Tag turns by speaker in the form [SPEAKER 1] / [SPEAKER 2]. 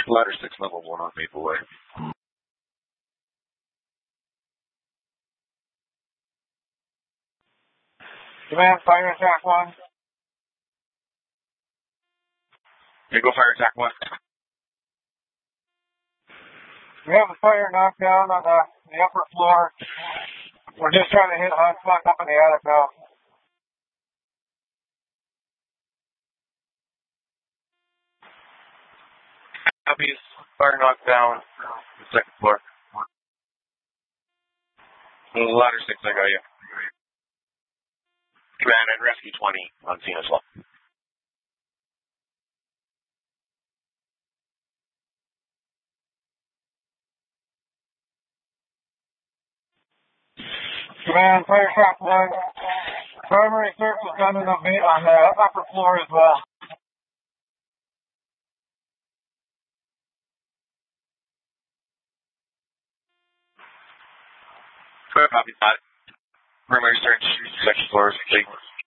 [SPEAKER 1] Ladder 6, level 1 on Maple Way.
[SPEAKER 2] Command, fire attack 1.
[SPEAKER 1] Okay, go fire attack 1.
[SPEAKER 2] We have a fire knockdown on the upper floor. We're just trying to hit hotspot up in the attic now.
[SPEAKER 1] Copies. Fire knockdown. The second floor. Ladder 6, I got you. Command and rescue 20 on scene as well.
[SPEAKER 2] Command, fire attack 1. Primary search is done on the upper floor as well.
[SPEAKER 1] Copy that. Primary search, second floor is complete.